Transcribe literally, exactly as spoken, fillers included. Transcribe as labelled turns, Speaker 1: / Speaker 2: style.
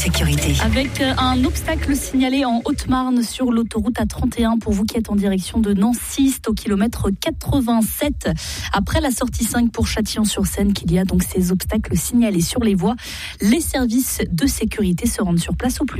Speaker 1: Sécurité.
Speaker 2: Avec un obstacle signalé en Haute-Marne sur l'autoroute A trente et un pour vous qui êtes en direction de Nancy, c'est au kilomètre quatre-vingt-sept. Après la sortie cinq pour Châtillon-sur-Seine qu'il y a donc ces obstacles signalés sur les voies. Les services de sécurité se rendent sur place au plus